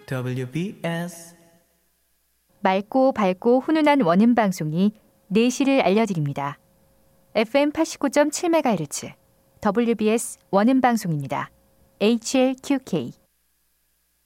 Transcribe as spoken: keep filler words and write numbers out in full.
더블유비에스 맑고 밝고 훈훈한 원음 방송이 내시를 알려드립니다. 에프엠 팔십구 점 칠 메가헤르츠 더블유비에스 원음 방송입니다. 에이치엘큐케이